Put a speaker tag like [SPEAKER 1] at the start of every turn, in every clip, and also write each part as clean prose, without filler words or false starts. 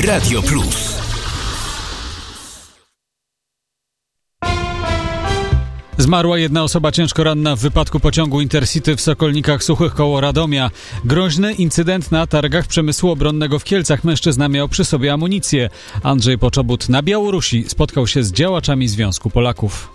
[SPEAKER 1] Radio Plus.
[SPEAKER 2] Zmarła jedna osoba ciężko ranna w wypadku pociągu Intercity w Sokolnikach Suchych koło Radomia. Groźny incydent na targach przemysłu obronnego w Kielcach. Mężczyzna miał przy sobie amunicję. Andrzej Poczobut na Białorusi spotkał się z działaczami Związku Polaków.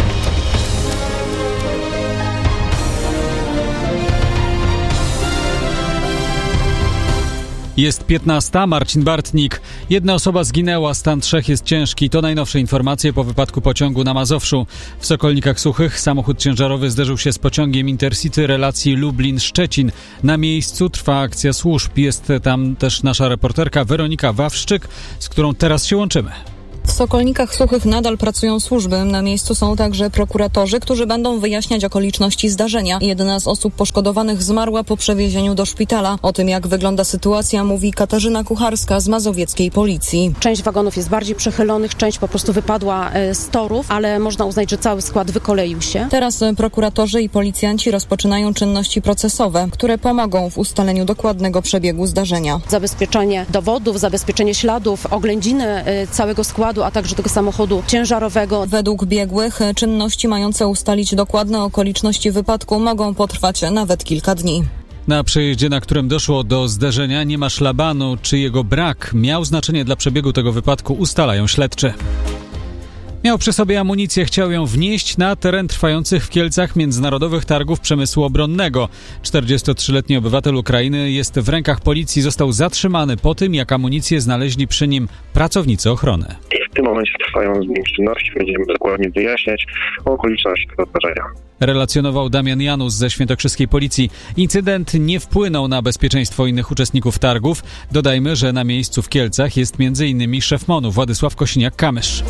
[SPEAKER 2] Jest 15. Marcin Bartnik. Jedna osoba zginęła, stan 3 jest ciężki. To najnowsze informacje po wypadku pociągu na Mazowszu. W Sokolnikach Suchych samochód ciężarowy zderzył się z pociągiem Intercity relacji Lublin-Szczecin. Na miejscu trwa akcja służb. Jest tam też nasza reporterka Weronika Wawrzyk, z którą teraz się łączymy.
[SPEAKER 3] W Sokolnikach Suchych nadal pracują służby. Na miejscu są także prokuratorzy, którzy będą wyjaśniać okoliczności zdarzenia. Jedna z osób poszkodowanych zmarła po przewiezieniu do szpitala. O tym, jak wygląda sytuacja, mówi Katarzyna Kucharska z mazowieckiej policji.
[SPEAKER 4] Część wagonów jest bardziej przechylonych, część po prostu wypadła z torów, ale można uznać, że cały skład wykoleił się.
[SPEAKER 3] Teraz prokuratorzy i policjanci rozpoczynają czynności procesowe, które pomogą w ustaleniu dokładnego przebiegu zdarzenia.
[SPEAKER 4] Zabezpieczenie dowodów, zabezpieczenie śladów, oględziny całego składu, a także tego samochodu ciężarowego.
[SPEAKER 3] Według biegłych czynności mające ustalić dokładne okoliczności wypadku mogą potrwać nawet kilka dni.
[SPEAKER 2] Na przejeździe, na którym doszło do zderzenia, nie ma szlabanu. Czy jego brak miał znaczenie dla przebiegu tego wypadku, ustalają śledczy. Miał przy sobie amunicję, chciał ją wnieść na teren trwających w Kielcach Międzynarodowych Targów Przemysłu Obronnego. 43-letni obywatel Ukrainy jest w rękach policji, został zatrzymany po tym, jak amunicję znaleźli przy nim pracownicy ochrony.
[SPEAKER 5] W tym momencie trwają z nim czynności, będziemy dokładnie wyjaśniać okoliczności tego zdarzenia.
[SPEAKER 2] Relacjonował Damian Janus ze świętokrzyskiej policji. Incydent nie wpłynął na bezpieczeństwo innych uczestników targów. Dodajmy, że na miejscu w Kielcach jest m.in. szef MON-u Władysław Kosiniak-Kamysz.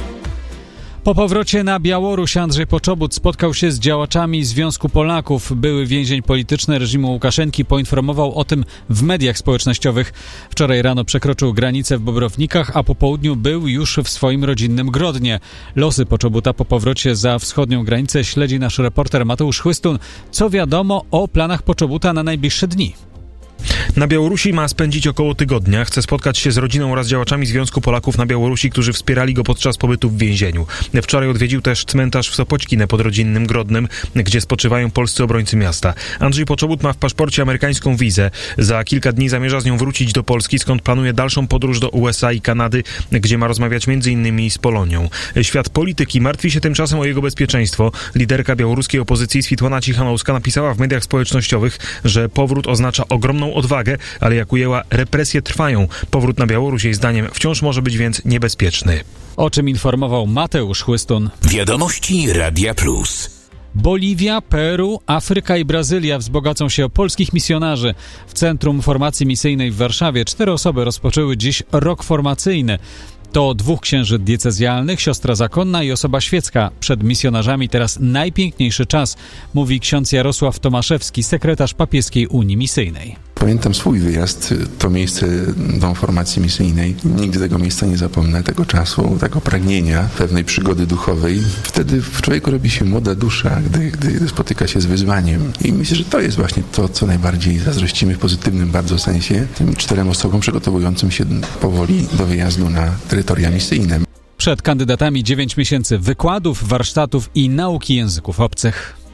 [SPEAKER 2] Po powrocie na Białoruś Andrzej Poczobut spotkał się z działaczami Związku Polaków. Były więzień polityczny reżimu Łukaszenki poinformował o tym w mediach społecznościowych. Wczoraj rano przekroczył granicę w Bobrownikach, a po południu był już w swoim rodzinnym Grodnie. Losy Poczobuta po powrocie za wschodnią granicę śledzi nasz reporter Mateusz Chłystun. Co wiadomo o planach Poczobuta na najbliższe dni?
[SPEAKER 6] Na Białorusi ma spędzić około tygodnia. Chce spotkać się z rodziną oraz działaczami Związku Polaków na Białorusi, którzy wspierali go podczas pobytu w więzieniu. Wczoraj odwiedził też cmentarz w Sopoćkinę pod rodzinnym Grodnem, gdzie spoczywają polscy obrońcy miasta. Andrzej Poczobut ma w paszporcie amerykańską wizę. Za kilka dni zamierza z nią wrócić do Polski, skąd planuje dalszą podróż do USA i Kanady, gdzie ma rozmawiać m.in. z Polonią. Świat polityki martwi się tymczasem o jego bezpieczeństwo. Liderka białoruskiej opozycji Switłana Cichanouska napisała w mediach społecznościowych, że powrót oznacza ogromną odwagę, ale jak ujęła, represje trwają. Powrót na Białoruś jej zdaniem wciąż może być więc niebezpieczny.
[SPEAKER 2] O czym informował Mateusz Chłystun.
[SPEAKER 1] Wiadomości Radia Plus.
[SPEAKER 2] Boliwia, Peru, Afryka i Brazylia wzbogacą się o polskich misjonarzy. W Centrum Formacji Misyjnej w Warszawie 4 osoby rozpoczęły dziś rok formacyjny. To 2 księży diecezjalnych, siostra zakonna i osoba świecka. Przed misjonarzami teraz najpiękniejszy czas, mówi ksiądz Jarosław Tomaszewski, sekretarz Papieskiej Unii Misyjnej.
[SPEAKER 7] Pamiętam swój wyjazd, to miejsce Dom Formacji Misyjnej. Nigdy tego miejsca nie zapomnę, tego czasu, tego pragnienia, pewnej przygody duchowej. Wtedy w człowieku robi się młoda dusza, gdy spotyka się z wyzwaniem. I myślę, że to jest właśnie to, co najbardziej zazdrościmy w pozytywnym bardzo sensie tym 4 osobom przygotowującym się powoli do wyjazdu na terytoria misyjne.
[SPEAKER 2] Przed kandydatami 9 miesięcy wykładów, warsztatów i nauki języków obcych.